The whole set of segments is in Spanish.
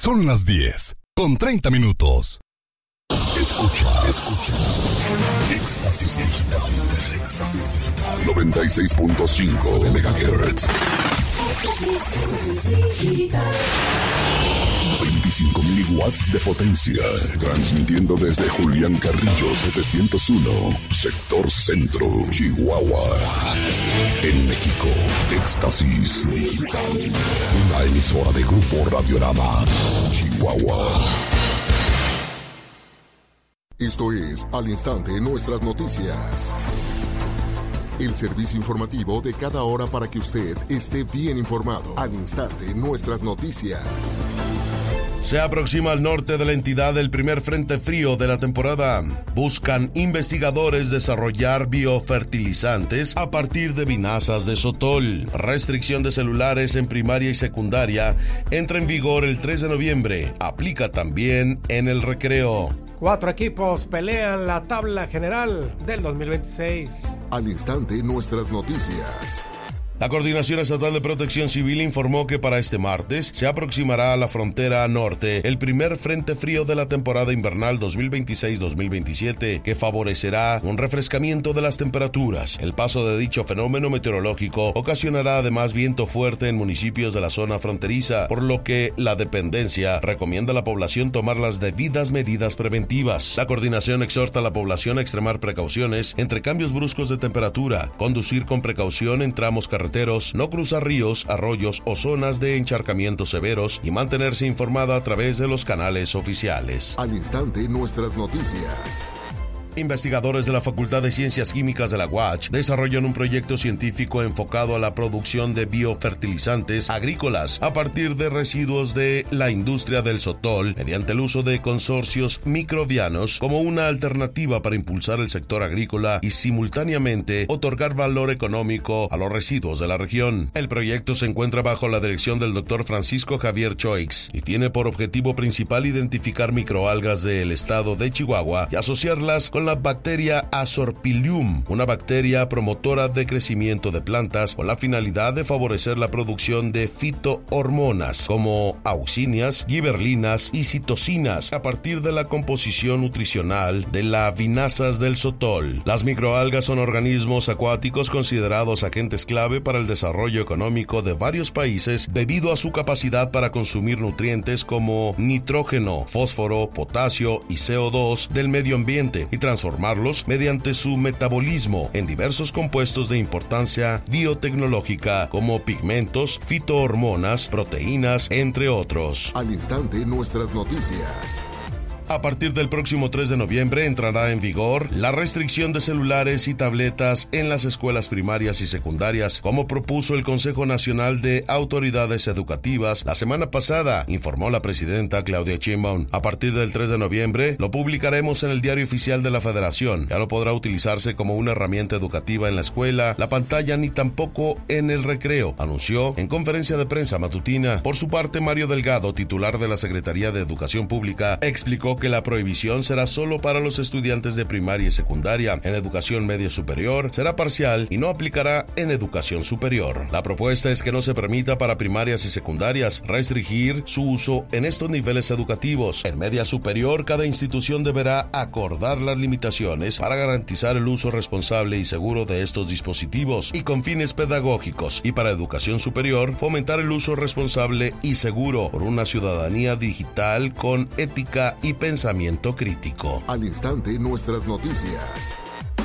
Son las 10:30. Escucha. Éxtasis Digital. 96.5 MHz. 25 miliwatts de potencia. Transmitiendo desde Julián Carrillo 701, sector centro, Chihuahua. En México, Éxtasis Digital. Una emisora de Grupo Radiorama, Chihuahua. Esto es Al Instante Nuestras Noticias. El servicio informativo de cada hora para que usted esté bien informado. Al Instante Nuestras Noticias. Se aproxima al norte de la entidad el primer frente frío de la temporada. Buscan investigadores desarrollar biofertilizantes a partir de vinazas de sotol. Restricción de celulares en primaria y secundaria entra en vigor el 3 de noviembre. Aplica también en el recreo. 4 equipos pelean la tabla general del 2026. Al Instante Nuestras Noticias. La Coordinación Estatal de Protección Civil informó que para este martes se aproximará a la frontera norte el primer frente frío de la temporada invernal 2026-2027, que favorecerá un refrescamiento de las temperaturas. El paso de dicho fenómeno meteorológico ocasionará además viento fuerte en municipios de la zona fronteriza, por lo que la dependencia recomienda a la población tomar las debidas medidas preventivas. La coordinación exhorta a la población a extremar precauciones entre cambios bruscos de temperatura, conducir con precaución en tramos carreteros, no cruzar ríos, arroyos o zonas de encharcamientos severos y mantenerse informada a través de los canales oficiales. Al Instante Nuestras Noticias. Investigadores de la Facultad de Ciencias Químicas de la UACH desarrollan un proyecto científico enfocado a la producción de biofertilizantes agrícolas a partir de residuos de la industria del sotol mediante el uso de consorcios microbianos como una alternativa para impulsar el sector agrícola y simultáneamente otorgar valor económico a los residuos de la región. El proyecto se encuentra bajo la dirección del Dr. Francisco Javier Choix y tiene por objetivo principal identificar microalgas del estado de Chihuahua y asociarlas con la bacteria Azorpilium, una bacteria promotora de crecimiento de plantas con la finalidad de favorecer la producción de fitohormonas como auxinias, giberlinas y citocinas a partir de la composición nutricional de las vinazas del sotol. Las microalgas son organismos acuáticos considerados agentes clave para el desarrollo económico de varios países debido a su capacidad para consumir nutrientes como nitrógeno, fósforo, potasio y CO2 del medio ambiente y transformarlos mediante su metabolismo en diversos compuestos de importancia biotecnológica como pigmentos, fitohormonas, proteínas, entre otros. Al Instante Nuestras Noticias. A partir del próximo 3 de noviembre entrará en vigor la restricción de celulares y tabletas en las escuelas primarias y secundarias, como propuso el Consejo Nacional de Autoridades Educativas la semana pasada, informó la presidenta Claudia Sheinbaum. A partir del 3 de noviembre lo publicaremos en el Diario Oficial de la Federación. Ya no podrá utilizarse como una herramienta educativa en la escuela, la pantalla ni tampoco en el recreo, anunció en conferencia de prensa matutina. Por su parte, Mario Delgado, titular de la Secretaría de Educación Pública, explicó que la prohibición será solo para los estudiantes de primaria y secundaria. En educación media superior será parcial y no aplicará en educación superior. La propuesta es que no se permita para primarias y secundarias restringir su uso en estos niveles educativos. En media superior, cada institución deberá acordar las limitaciones para garantizar el uso responsable y seguro de estos dispositivos y con fines pedagógicos, y para educación superior, fomentar el uso responsable y seguro por una ciudadanía digital con ética y pensamiento crítico. Al Instante Nuestras Noticias.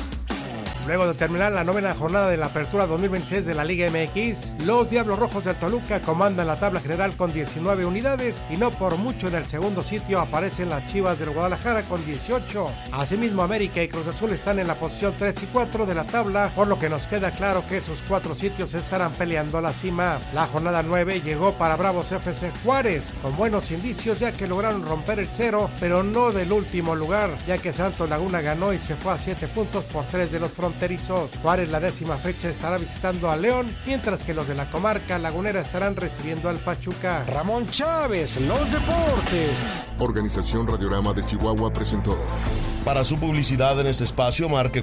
Luego de terminar la 9ª jornada de la Apertura 2026 de la Liga MX, los Diablos Rojos de Toluca comandan la tabla general con 19 unidades y no por mucho en el segundo sitio aparecen las Chivas del Guadalajara con 18. Asimismo, América y Cruz Azul están en la posición 3 y 4 de la tabla, por lo que nos queda claro que esos 4 sitios estarán peleando la cima. La jornada 9 llegó para Bravos FC Juárez, con buenos indicios ya que lograron romper el cero, pero no del último lugar, ya que Santos Laguna ganó y se fue a 7 puntos por 3 de los fronterizos. Juárez la 10ª fecha estará visitando a León, mientras que los de la comarca lagunera estarán recibiendo al Pachuca. Ramón Chávez, los deportes. Organización Radiorama de Chihuahua presentó Para su publicidad en este espacio, marque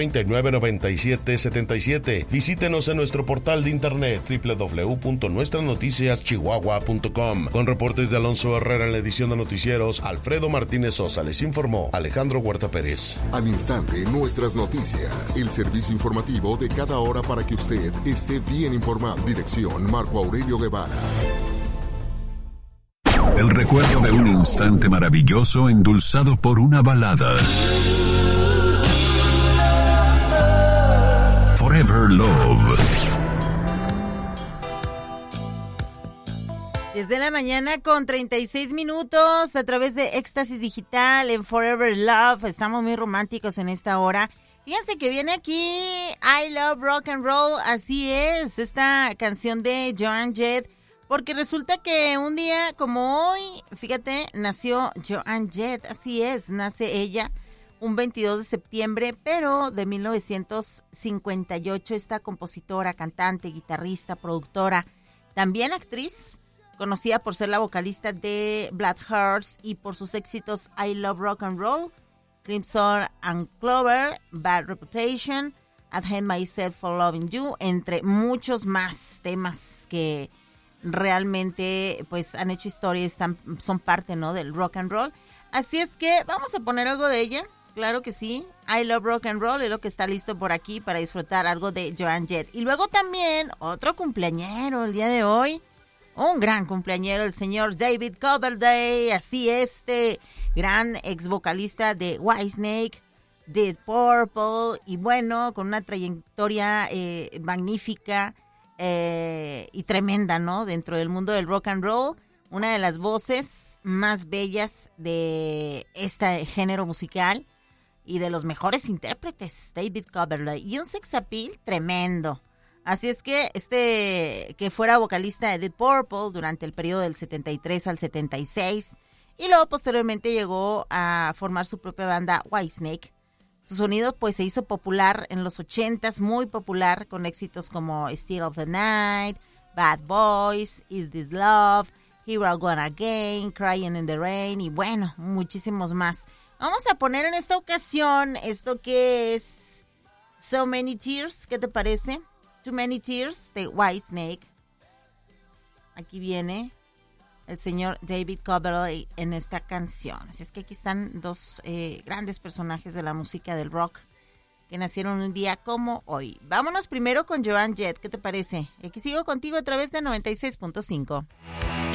439-9777. Visítenos en nuestro portal de internet www.nuestrasnoticiaschihuahua.com. Con reportes de Alonso Herrera en la edición de noticieros, Alfredo Martínez Sosa les informó Alejandro Huerta Pérez. Al instante, nuestras noticias. El servicio informativo de cada hora para que usted esté bien informado. Dirección Marco Aurelio Guevara. El recuerdo de un instante maravilloso endulzado por una balada. Forever Love. Desde la mañana con 36 minutos a través de Éxtasis Digital en Forever Love. Estamos muy románticos en esta hora. Fíjense que viene aquí I Love Rock and Roll. Así es, esta canción de Joan Jett. Porque resulta que un día como hoy, fíjate, nació Joan Jett. Así es, nace ella un 22 de septiembre, pero de 1958. Esta compositora, cantante, guitarrista, productora, también actriz, conocida por ser la vocalista de Black Hearts y por sus éxitos I Love Rock and Roll, Crimson and Clover, Bad Reputation, I'd Hate Myself for Loving You, entre muchos más temas que realmente pues han hecho historia, son parte, ¿no?, del rock and roll. Así es que vamos a poner algo de ella, claro que sí. I Love Rock and Roll es lo que está listo por aquí para disfrutar algo de Joan Jett. Y luego también otro cumpleañero el día de hoy, un gran cumpleañero, el señor David Coverdale. Así es, este gran ex vocalista de Whitesnake, Deep Purple, y bueno, con una trayectoria magnífica y tremenda, ¿no?, dentro del mundo del rock and roll. Una de las voces más bellas de este género musical y de los mejores intérpretes, David Coverdale, y un sex appeal tremendo. Así es que que fuera vocalista de Deep Purple durante el periodo del 73 al 76, y luego posteriormente llegó a formar su propia banda Whitesnake. Su sonido pues se hizo popular en los 80s, muy popular, con éxitos como Still of the Night, Bad Boys, Is This Love, Here I Go Again, Crying in the Rain, y bueno, muchísimos más. Vamos a poner en esta ocasión esto que es So Many Tears, ¿qué te parece? Too Many Tears de Whitesnake. Aquí viene el señor David Coverdale en esta canción. Así es que aquí están dos grandes personajes de la música del rock que nacieron un día como hoy. Vámonos primero con Joan Jett, ¿qué te parece? Aquí sigo contigo a través de 96.5.